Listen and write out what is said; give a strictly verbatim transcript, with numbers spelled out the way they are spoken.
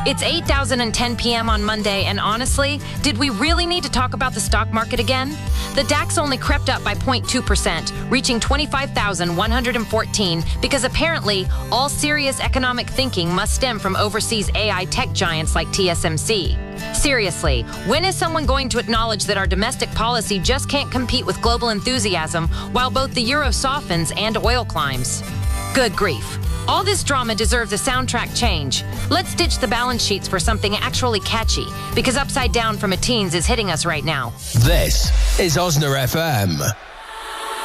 It's eight thousand ten p.m. on Monday, and honestly, did we really need to talk about the stock market again? The DAX only crept up by zero point two percent, reaching twenty-five thousand one hundred fourteen, because apparently all serious economic thinking must stem from overseas A I tech giants like T S M C. Seriously, when is someone going to acknowledge that our domestic policy just can't compete with global enthusiasm while both the euro softens and oil climbs? Good grief. All this drama deserves a soundtrack change. Let's ditch the balance sheets for something actually catchy, because Upside Down from a Teens is hitting us right now. This is Osna F M.